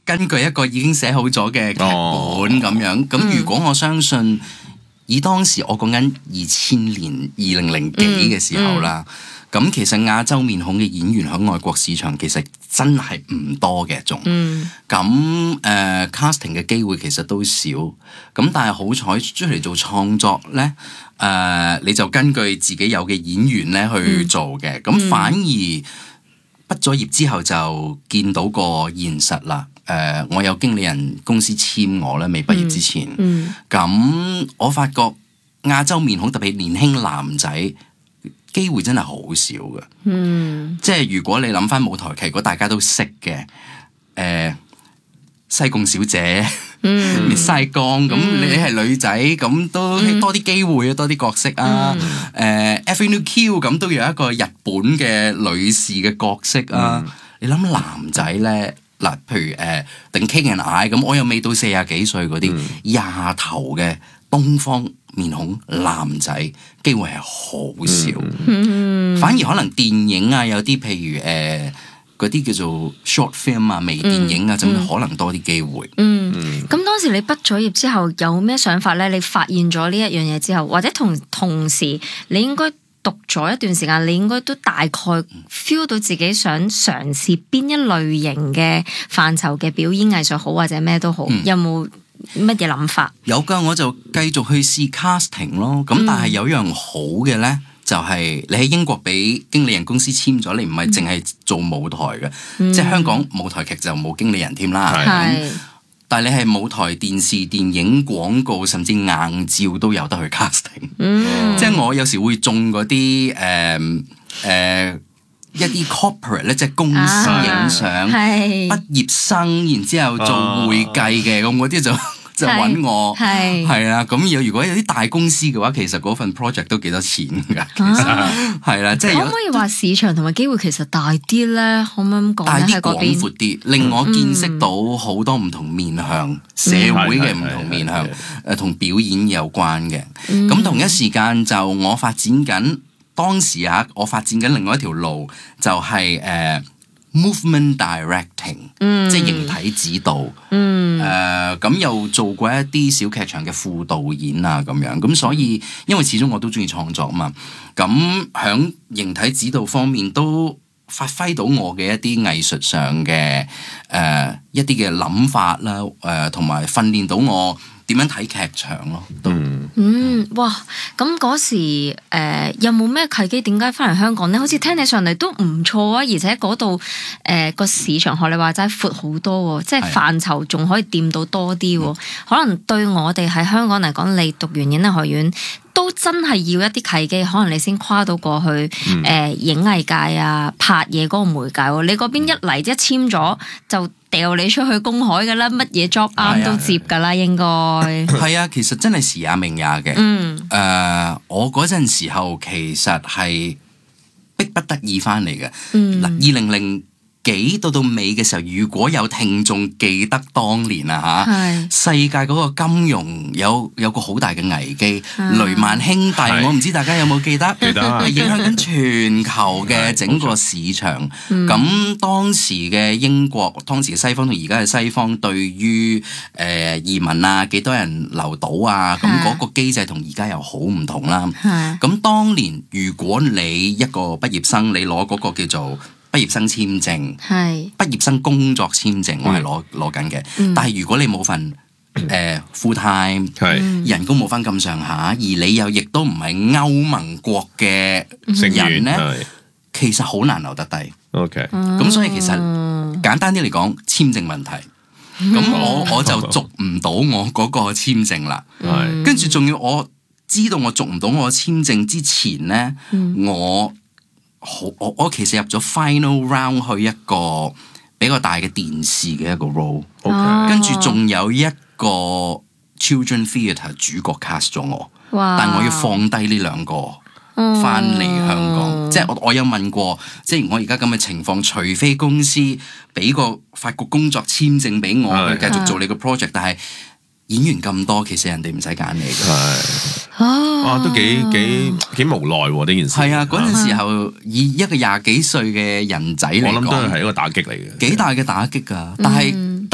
根據一個已經寫好咗嘅劇本咁樣。咁如果我相信，以當時我講緊2000年2000幾嘅時候啦。咁其實亞洲面孔嘅演員喺外國市場其實真係唔多嘅，仲咁casting 嘅機會其實都少，咁但係好彩出嚟做創作咧，你就根據自己有嘅演員咧去做嘅，咁反而畢咗業之後就見到個現實啦。我有經理人公司簽我咧，未畢業之前，咁我發覺亞洲面孔特別年輕男仔機會真係好少嘅，即係如果你諗翻舞台劇，如果大家都識嘅，西貢小姐、烈西江，咁你係女仔，咁都多啲機會啊，多啲角色啊，Avenue Q 咁都有一個日本嘅女士嘅角色啊，你諗男仔咧，嗱，譬如定 King and I 咁，我又未到40幾歲嗰啲廿頭嘅東方面孔男仔機會係好少，反而可能電影啊，有啲譬如嗰啲叫做 short film 啊、微電影啊，就可能多啲機會。 咁當時你畢咗業之後有咩想法咧？你發現咗呢一樣嘢之後，或者同時你應該讀咗一段時間，你應該都大概 feel 到自己想嘗試邊一類型嘅範疇嘅表演藝術好，或者咩都好，有冇乜嘢諗法？ 有㗎，我就繼續去試 casting 咯。咁但係有樣好嘅咧，就係你喺英國俾經理人公司簽咗，你唔係淨係做舞台嘅，即係香港舞台劇就冇經理人添啦。但係你係舞台、電視、電影、廣告，甚至硬照都有得去 casting。即係我有時會中嗰啲一啲 corporate 咧，即係公司影相，畢業生，然之後做會計嘅，咁嗰啲就揾我，係啦。咁如果有啲大公司嘅話，其實嗰份 project 都幾多錢㗎，其實係啦，即係可唔可以話市場同埋機會其實大啲咧？可唔可以咁講？ 大啲廣闊啲，令我見識到好多唔同面向社會嘅唔同面向，同表演有關嘅。咁同一時間就我發展緊。當時我發展緊另外一條路，就係movement directing，即係形體指導。咁又做過一啲小劇場嘅副導演啊，咁樣。咁所以因為始終我都中意創作啊嘛，咁響形體指導方面都發揮到我嘅一啲藝術上嘅一啲嘅諗法啦，同埋訓練到我點樣睇劇場咯。 哇！咁嗰時有冇咩契機？點解翻嚟香港咧？好似聽起上嚟都唔錯啊！而且嗰度個市場學你話齋闊好多喎，即係範疇仲可以掂到多啲喎。可能對我哋喺香港嚟講，你讀完演藝學院都真係要一啲契機，可能你先跨到過去影藝界啊，拍嘢嗰個媒介喎。你嗰邊一嚟一簽咗就掉你出去公海㗎啦，乜嘢 job 啱都接㗎啦，應該係啊。其實真係時也命也嘅。我嗰陣時候其實係逼不得已翻嚟嘅。2000幾到尾嘅時候，如果有聽眾記得當年啊世界嗰個金融有個好大嘅危機，雷曼兄弟，我唔知大家有冇記得？記得影響緊全球嘅整個市場。咁當時嘅英國、當時嘅西方同而家嘅西方對於移民啊，幾多人留到啊，咁嗰個機制同而家又好唔同啦。咁當年如果你一個畢業生，你攞嗰個叫做畢業生簽證，畢業生工作簽證，我係攞緊嘅。但係如果你冇份full time，人工冇翻咁上下，而你又亦都唔係歐盟國嘅人咧，其實好難留得低。咁所以其實簡單啲嚟講，簽證問題。咁我就續唔到我嗰個簽證啦。跟住仲要我知道我續唔到我簽證之前咧，我其實入咗 final round 去一個比較大嘅電視嘅一個 role，跟住仲有一個 children theatre 主角 cast 咗我，但我要放低呢兩個翻嚟香港。即係我有問過，即係我而家咁嘅情況，除非公司俾個法國工作簽證俾我去繼續做你個 project，但係演員咁多，其實人哋唔使揀你嘅。 哇，都幾無奈喎呢件事。 係啊，嗰陣時候以一個20幾歲嘅人仔嚟講， 我諗都係一個打擊嚟嘅， 幾大嘅打擊㗎。但係